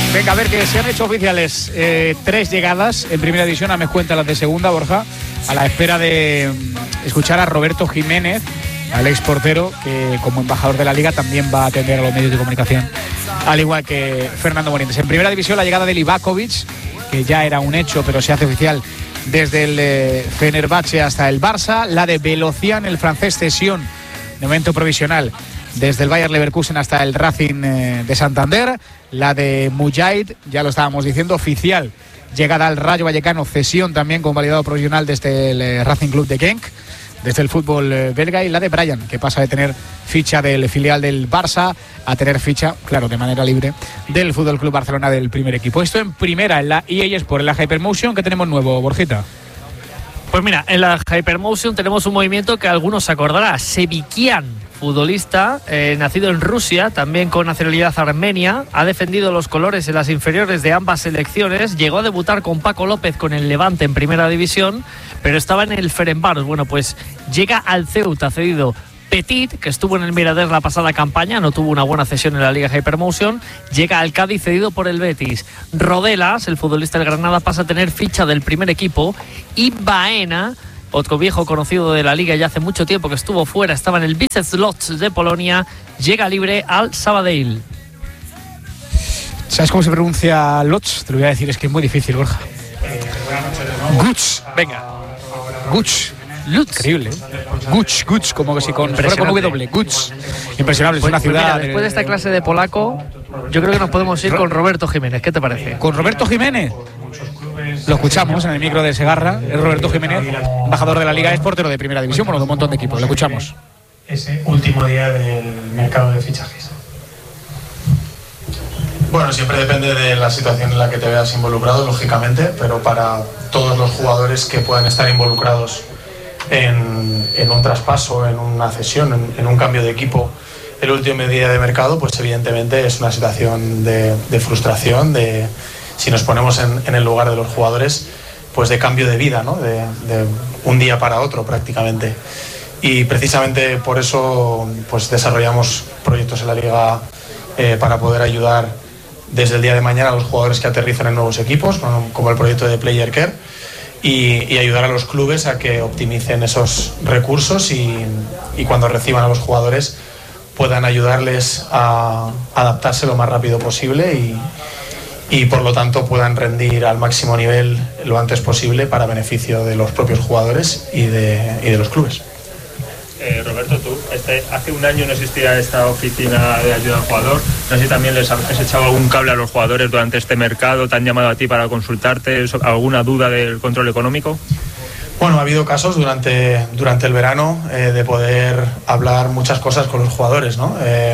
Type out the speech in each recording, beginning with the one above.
Venga, a ver, que se han hecho oficiales 3 llegadas en primera división. Me cuenta las de segunda, Borja, a la espera de escuchar a Roberto Jiménez, al ex portero, que como embajador de la Liga también va a atender a los medios de comunicación, al igual que Fernando Morientes. En primera división, la llegada de Livakovic, que ya era un hecho, pero se hace oficial desde el Fenerbahce hasta el Barça. La de Velocian, el francés, cesión de momento provisional desde el Bayer Leverkusen hasta el Racing de Santander. La de Mujahid, ya lo estábamos diciendo, oficial, llegada al Rayo Vallecano, cesión también con validado provisional desde el Racing Club de Genk, desde el fútbol belga. Y la de Bryan, que pasa de tener ficha del filial del Barça a tener ficha, claro, de manera libre, del Fútbol Club Barcelona, del primer equipo. Esto en primera, en la EA Sport, en la Hypermotion. ¿Qué tenemos nuevo, Borjita? Pues mira, en la Hypermotion tenemos un movimiento que algunos se acordará. Sevikian, futbolista nacido en Rusia, también con nacionalidad armenia, ha defendido los colores en las inferiores de ambas selecciones, llegó a debutar con Paco López con el Levante en primera división, pero estaba en el Ferencváros. Bueno, pues llega al Ceuta cedido. Petit, que estuvo en el Mirandés la pasada campaña, no tuvo una buena cesión en la Liga Hypermotion, llega al Cádiz cedido por el Betis. Rodelas, el futbolista del Granada, pasa a tener ficha del primer equipo. Y Baena, otro viejo conocido de la Liga ya hace mucho tiempo que estuvo fuera, estaba en el Wisła Łódź de Polonia, llega libre al Sabadell. ¿Sabes cómo se pronuncia Łódź? Te lo voy a decir, es que es muy difícil, Borja. Guts, venga. Guts. Increíble, Guts, como que si con W, Guts. Impresionante, es una ciudad. Mira, después de esta clase de polaco, yo creo que nos podemos ir con Roberto Jiménez. ¿Qué te parece? ¿Con Roberto Jiménez? Lo escuchamos en el micro de Segarra. Es Roberto Jiménez, embajador de la Liga, es portero de primera división, bueno, de un montón de equipos. Lo escuchamos. Ese último día del mercado de fichajes. Bueno, siempre depende de la situación en la que te veas involucrado, lógicamente, pero para todos los jugadores que puedan estar involucrados en un traspaso, en una cesión, en un cambio de equipo, el último día de mercado, pues evidentemente es una situación de frustración, si nos ponemos en el lugar de los jugadores, pues de cambio de vida, ¿no? De un día para otro prácticamente. Y precisamente por eso pues desarrollamos proyectos en la Liga para poder ayudar desde el día de mañana a los jugadores que aterrizan en nuevos equipos, como el proyecto de Player Care, y ayudar a los clubes a que optimicen esos recursos y cuando reciban a los jugadores puedan ayudarles a adaptarse lo más rápido posible y por lo tanto puedan rendir al máximo nivel lo antes posible para beneficio de los propios jugadores y de los clubes. Roberto, tú, hace un año no existía esta oficina de ayuda al jugador. No sé si también les has echado algún cable a los jugadores durante este mercado, te han llamado a ti para consultarte alguna duda del control económico. Bueno, ha habido casos durante el verano de poder hablar muchas cosas con los jugadores, ¿no?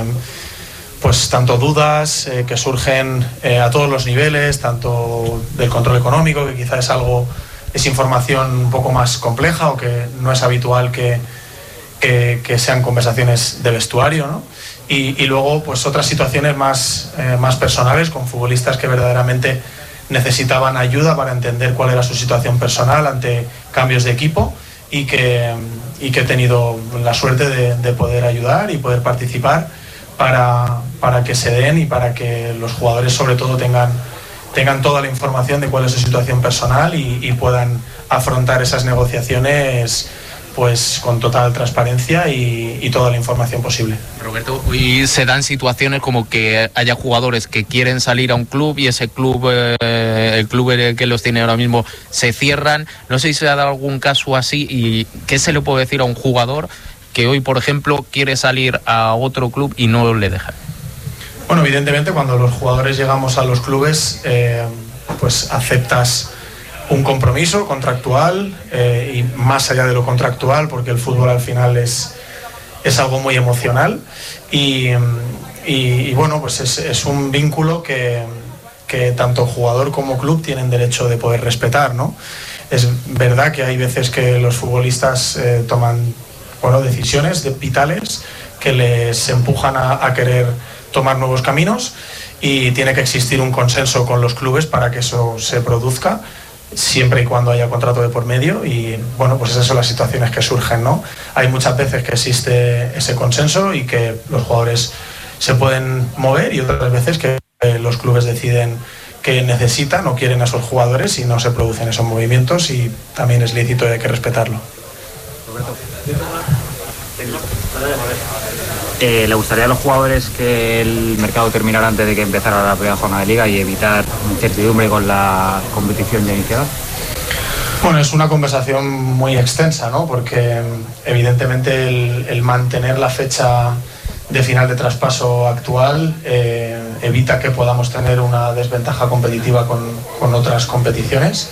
Pues tanto dudas que surgen a todos los niveles, tanto del control económico, que quizás es información un poco más compleja o que no es habitual que sean conversaciones de vestuario, ¿no? Y luego pues otras situaciones más personales, con futbolistas que verdaderamente necesitaban ayuda para entender cuál era su situación personal ante cambios de equipo y que he tenido la suerte de poder ayudar y poder participar para que se den y para que los jugadores sobre todo tengan toda la información de cuál es su situación personal y puedan afrontar esas negociaciones pues con total transparencia y toda la información posible. Roberto, hoy se dan situaciones como que haya jugadores que quieren salir a un club y ese club, el club que los tiene ahora mismo, se cierran. No sé si se ha dado algún caso así y qué se le puede decir a un jugador que hoy, por ejemplo, quiere salir a otro club y no le dejan. Bueno, evidentemente cuando los jugadores llegamos a los clubes, pues aceptas un compromiso contractual y más allá de lo contractual, porque el fútbol al final es algo muy emocional y bueno, pues es un vínculo que tanto jugador como club tienen derecho de poder respetar, ¿no? Es verdad que hay veces que los futbolistas toman decisiones vitales que les empujan a querer tomar nuevos caminos y tiene que existir un consenso con los clubes para que eso se produzca, siempre y cuando haya contrato de por medio y bueno, pues esas son las situaciones que surgen, ¿no? Hay muchas veces que existe ese consenso y que los jugadores se pueden mover y otras veces que Los clubes deciden que necesitan o quieren a esos jugadores y no se producen esos movimientos, y también es lícito y hay que respetarlo. ¿Le gustaría a los jugadores que el mercado terminara antes de que empezara la primera jornada de liga y evitar incertidumbre con la competición ya iniciada? Bueno, es una conversación muy extensa, ¿no? Porque evidentemente el mantener la fecha de final de traspaso actual evita que podamos tener una desventaja competitiva con otras competiciones,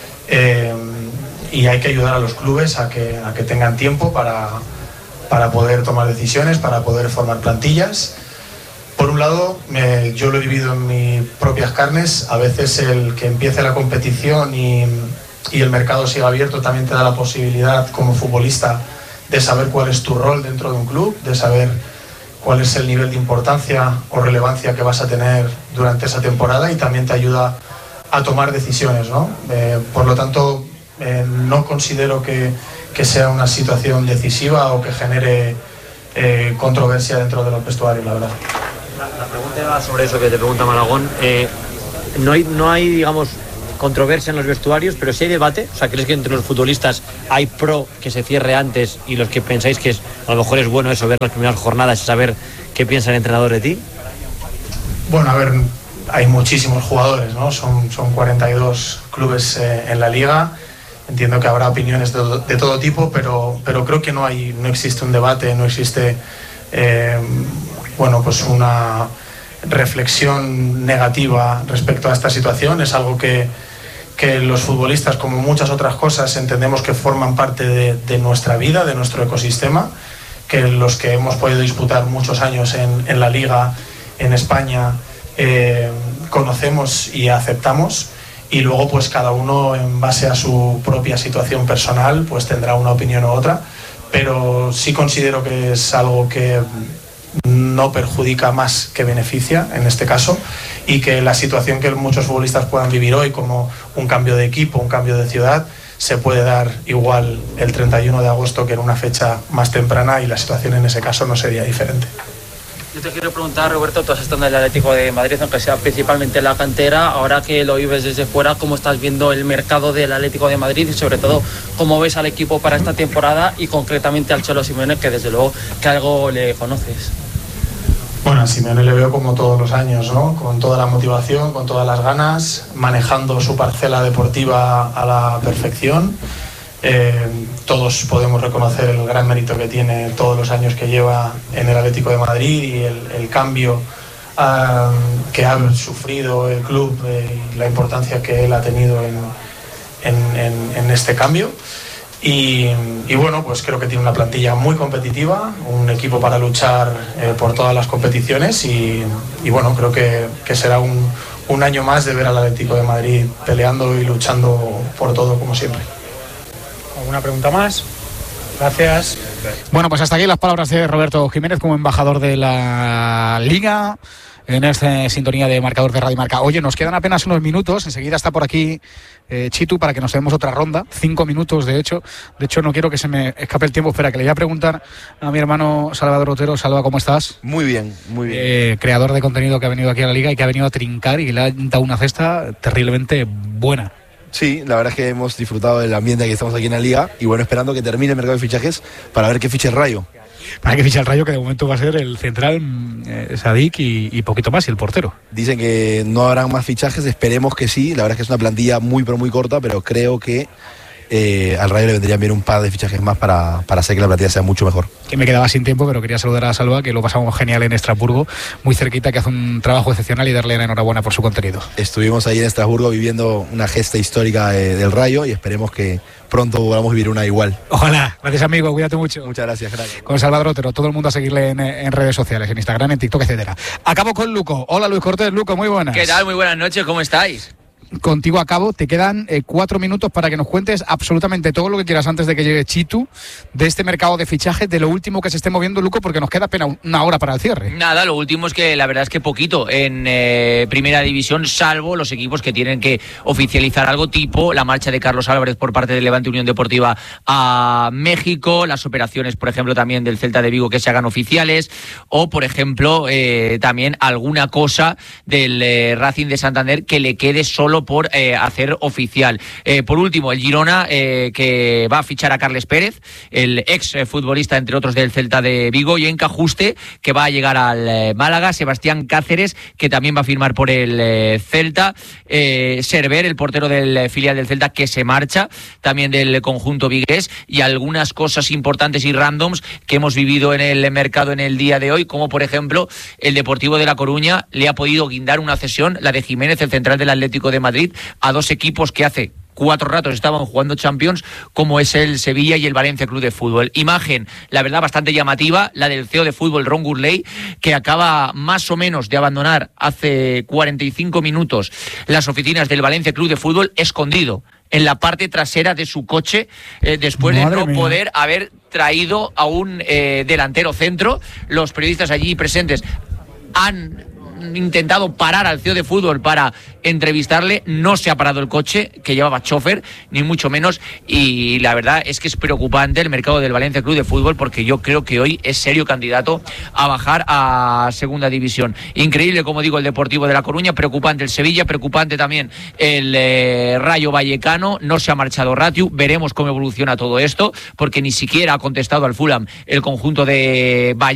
y hay que ayudar a los clubes a que tengan tiempo para poder tomar decisiones, para poder formar plantillas. Por un lado, yo lo he vivido en mis propias carnes, a veces el que empiece la competición y el mercado siga abierto también te da la posibilidad como futbolista de saber cuál es tu rol dentro de un club, de saber cuál es el nivel de importancia o relevancia que vas a tener durante esa temporada, y también te ayuda a tomar decisiones, ¿no? Por lo tanto, no considero que sea una situación decisiva o que genere controversia dentro de los vestuarios, la verdad. La pregunta va sobre eso que te pregunta Malagón. No hay, digamos, controversia en los vestuarios, pero sí hay debate. O sea, ¿crees que entre los futbolistas hay pro que se cierre antes y los que pensáis que a lo mejor es bueno eso, ver las primeras jornadas y saber qué piensa el entrenador de ti? Bueno, a ver, hay muchísimos jugadores, ¿no? Son 42 clubes en la liga. Entiendo que habrá opiniones de todo tipo, pero creo que no existe un debate, no existe pues una reflexión negativa respecto a esta situación. Es algo que los futbolistas, como muchas otras cosas, entendemos que forman parte de nuestra vida, de nuestro ecosistema, que los que hemos podido disputar muchos años en la liga, en España, conocemos y aceptamos, y luego pues cada uno, en base a su propia situación personal, pues tendrá una opinión u otra, pero sí considero que es algo que no perjudica más que beneficia en este caso, y que la situación que muchos futbolistas puedan vivir hoy, como un cambio de equipo, un cambio de ciudad, se puede dar igual el 31 de agosto que en una fecha más temprana, y la situación en ese caso no sería diferente. Yo te quiero preguntar, Roberto, tú has estado en el Atlético de Madrid, aunque sea principalmente en la cantera, ahora que lo vives desde fuera, ¿cómo estás viendo el mercado del Atlético de Madrid y sobre todo cómo ves al equipo para esta temporada y concretamente al Cholo Simeone, que desde luego que algo le conoces? Bueno, a Simeone le veo como todos los años, ¿no? Con toda la motivación, con todas las ganas, manejando su parcela deportiva a la perfección. Todos podemos reconocer el gran mérito que tiene todos los años que lleva en el Atlético de Madrid y el cambio que ha sufrido el club, y la importancia que él ha tenido en este cambio. Y bueno, pues creo que tiene una plantilla muy competitiva, un equipo para luchar por todas las competiciones, y bueno, creo que será un año más de ver al Atlético de Madrid peleando y luchando por todo, como siempre. ¿Alguna pregunta más? Gracias. Bueno, pues hasta aquí las palabras de Roberto Jiménez como embajador de la Liga en esta sintonía de marcador de Radio Marca. Oye, nos quedan apenas unos minutos, enseguida está por aquí Chitu para que nos demos otra ronda, 5 minutos de hecho no quiero que se me escape el tiempo. Espera, que le voy a preguntar a mi hermano Salvador Otero. Salva, ¿cómo estás? Muy bien, muy bien. Creador de contenido que ha venido aquí a la Liga y que ha venido a trincar y le ha dado una cesta terriblemente buena. Sí, la verdad es que hemos disfrutado del ambiente que estamos aquí en la Liga, y bueno, esperando que termine el mercado de fichajes para ver qué ficha el Rayo. Para que fiche el Rayo, que de momento va a ser el central Sadik y poquito más, y el portero. Dicen que no habrán más fichajes, esperemos que sí. La verdad es que es una plantilla muy corta, pero creo que al Rayo le vendrían bien un par de fichajes más para hacer que la plantilla sea mucho mejor. Que me quedaba sin tiempo, pero quería saludar a Salva, que lo pasamos genial en Estrasburgo, muy cerquita, que hace un trabajo excepcional, y darle la enhorabuena por su contenido. Estuvimos ahí en Estrasburgo viviendo una gesta histórica del Rayo, y esperemos que pronto podamos vivir una igual. Ojalá. Gracias, amigo, cuídate mucho. Muchas gracias, gracias. Con Salvador Otero, todo el mundo a seguirle en redes sociales, en Instagram, en TikTok, etcétera. Acabo con Luco. Hola, Luis Cortés. Luco, muy buenas. ¿Qué tal? Muy buenas noches, ¿cómo estáis? contigo a cabo. Te quedan 4 minutos para que nos cuentes absolutamente todo lo que quieras antes de que llegue Chitu, de este mercado de fichajes, de lo último que se esté moviendo, Luco, porque nos queda apenas una hora para el cierre. Nada, lo último es que la verdad es que poquito en primera división, salvo los equipos que tienen que oficializar algo, tipo la marcha de Carlos Álvarez por parte del Levante Unión Deportiva a México, las operaciones, por ejemplo, también del Celta de Vigo que se hagan oficiales, o por ejemplo también alguna cosa del Racing de Santander que le quede solo por hacer oficial. Por último, el Girona que va a fichar a Carles Pérez, el ex futbolista entre otros del Celta de Vigo, y Enca Juste, que va a llegar al Málaga, Sebastián Cáceres, que también va a firmar por el Celta, Server, el portero del filial del Celta, que se marcha también del conjunto vigués, y algunas cosas importantes y randoms que hemos vivido en el mercado en el día de hoy, como por ejemplo el Deportivo de La Coruña le ha podido guindar una cesión, la de Jiménez, el central del Atlético de Madrid, a dos equipos que hace 4 ratos estaban jugando Champions, como es el Sevilla y el Valencia Club de Fútbol. Imagen, la verdad, bastante llamativa, la del CEO de fútbol, Ron Gurley, que acaba más o menos de abandonar hace 45 minutos las oficinas del Valencia Club de Fútbol, escondido en la parte trasera de su coche, después de no poder haber traído a un delantero centro. Los periodistas allí presentes han intentado parar al CEO de fútbol para entrevistarle, no se ha parado el coche que llevaba chofer, ni mucho menos, y la verdad es que es preocupante el mercado del Valencia Club de Fútbol, porque yo creo que hoy es serio candidato a bajar a segunda división. Increíble, como digo, el Deportivo de La Coruña, preocupante el Sevilla, preocupante también el Rayo Vallecano, no se ha marchado Ratiu, veremos cómo evoluciona todo esto, porque ni siquiera ha contestado al Fulham el conjunto de Vallecano.